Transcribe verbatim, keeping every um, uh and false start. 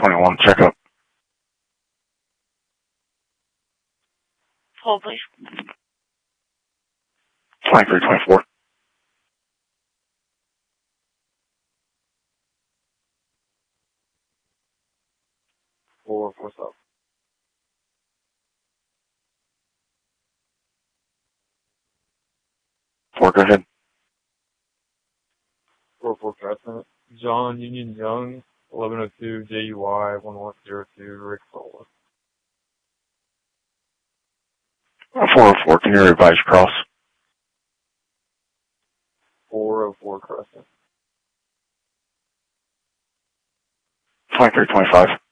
twenty-one, check up. Hold, please. twenty-three twenty-four. Four, four, stop. Four, go ahead. Four, four, Crescent. John Union Young, eleven oh two J U Y one one zero two, Rick Sola. four oh four, can you revise cross? four oh four Crescent. twenty-three twenty-five.